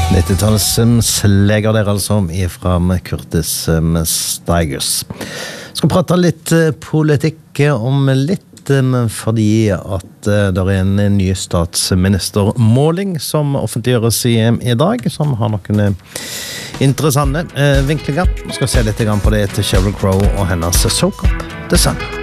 90-tallets sleger der altså ifra Curtis Stigers. Skal prate litt politikk om litt, fordi at det en ny statsministermåling som offentliggjøres i dag, som har noen interessante vinklinger. Vi skal se litt på det til Sheryl Crow og hennes Soak Up The Sun.